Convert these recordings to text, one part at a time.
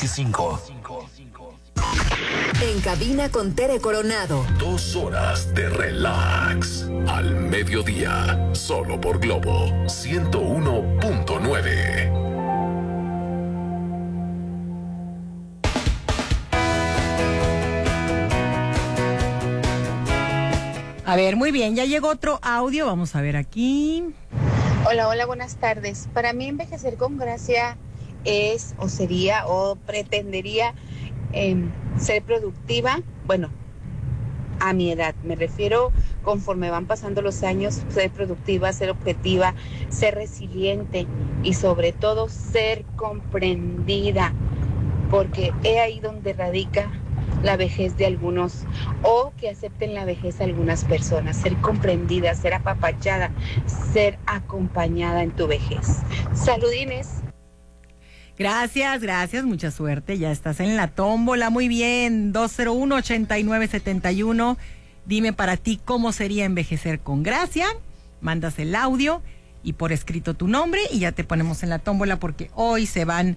25. En cabina con Tere Coronado. 2 horas de relax. Al mediodía. Solo por Globo 101.9. A ver, muy bien, ya llegó otro audio, vamos a ver aquí. Hola, buenas tardes. Para mí envejecer con gracia es, o sería, o pretendería ser productiva, bueno, a mi edad, me refiero conforme van pasando los años, ser productiva, ser objetiva, ser resiliente y sobre todo ser comprendida, porque es ahí donde radica la vejez de algunos, o que acepten la vejez algunas personas, ser comprendida, ser apapachada, ser acompañada en tu vejez. Saludines. Gracias, mucha suerte, ya estás en la tómbola, muy bien, 201-8971, dime para ti cómo sería envejecer con gracia, mandas el audio y por escrito tu nombre y ya te ponemos en la tómbola porque hoy se van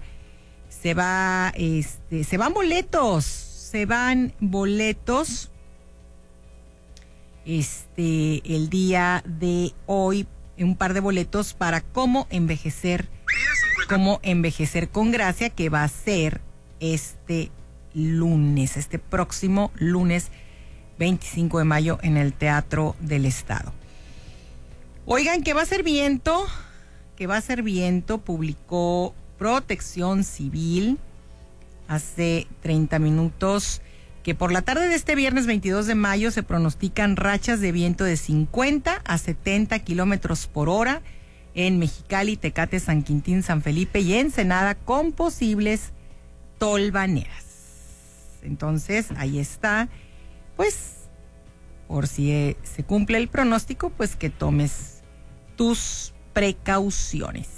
boletos, el día de hoy, un par de boletos para cómo envejecer con gracia, que va a ser este próximo lunes 25 de mayo en el Teatro del Estado. Oigan, que va a ser viento, publicó Protección Civil hace 30 minutos que por la tarde de este viernes 22 de mayo se pronostican rachas de viento de 50 a 70 kilómetros por hora en Mexicali, Tecate, San Quintín, San Felipe y Ensenada, con posibles tolvaneras. Entonces, ahí está, pues, por si se cumple el pronóstico, pues que tomes tus precauciones.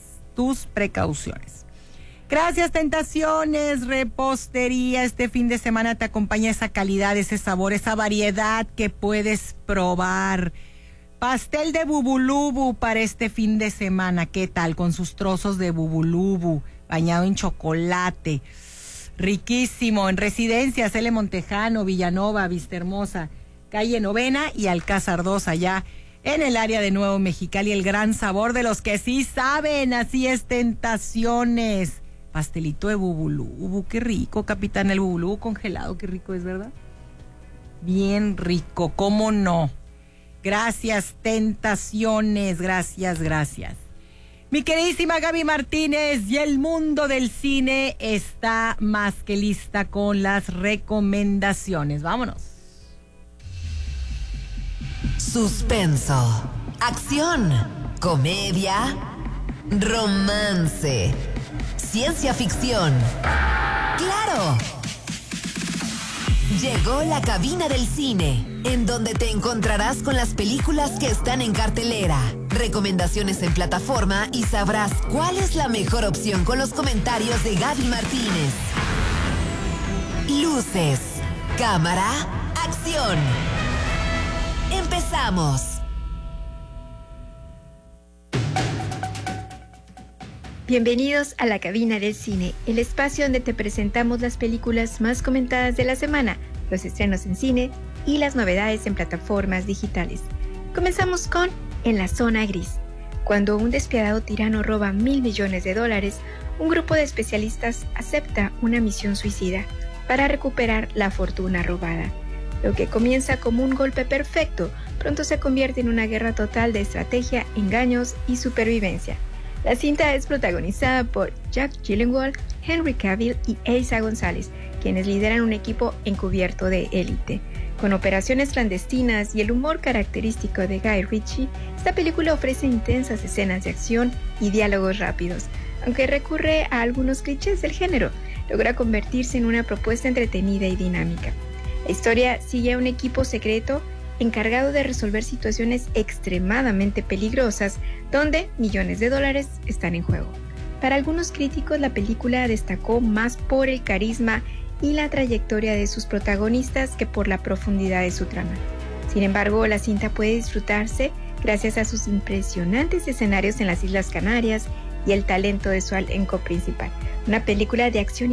Gracias, Tentaciones, Repostería. Este fin de semana te acompaña esa calidad, ese sabor, esa variedad que puedes probar. Pastel de bubulubu para este fin de semana. ¿Qué tal? Con sus trozos de bubulubu bañado en chocolate. Riquísimo. En Residencias L. Montejano, Villanova, Vistahermosa, Calle Novena y Alcázar 2, allá en el área de Nuevo Mexicali. El gran sabor de los que sí saben. Así es, Tentaciones. Pastelito de bubulubu, qué rico, capitán, el bubulubu congelado, qué rico es, ¿verdad? Bien rico, ¿cómo no? Gracias, Tentaciones, gracias. Mi queridísima Gaby Martínez, y el mundo del cine está más que lista con las recomendaciones. Vámonos. Suspenso, acción, comedia, romance, ciencia ficción. ¡Claro! Llegó la cabina del cine, en donde te encontrarás con las películas que están en cartelera, recomendaciones en plataforma y sabrás cuál es la mejor opción con los comentarios de Gaby Martínez. Luces, cámara, acción. ¡Empezamos! Bienvenidos a la cabina del cine, el espacio donde te presentamos las películas más comentadas de la semana, los estrenos en cine y las novedades en plataformas digitales. Comenzamos con En la zona gris. Cuando un despiadado tirano roba $1,000 millones, un grupo de especialistas acepta una misión suicida para recuperar la fortuna robada. Lo que comienza como un golpe perfecto, pronto se convierte en una guerra total de estrategia, engaños y supervivencia. La cinta es protagonizada por Jack Gyllenhaal, Henry Cavill y Eiza González, quienes lideran un equipo encubierto de élite. Con operaciones clandestinas y el humor característico de Guy Ritchie, esta película ofrece intensas escenas de acción y diálogos rápidos. Aunque recurre a algunos clichés del género, logra convertirse en una propuesta entretenida y dinámica. La historia sigue a un equipo secreto encargado de resolver situaciones extremadamente peligrosas donde $millones están en juego. Para algunos críticos, la película destacó más por el carisma y la trayectoria de sus protagonistas que por la profundidad de su trama. Sin embargo, la cinta puede disfrutarse gracias a sus impresionantes escenarios en las Islas Canarias y el talento de su elenco principal. Una película de acción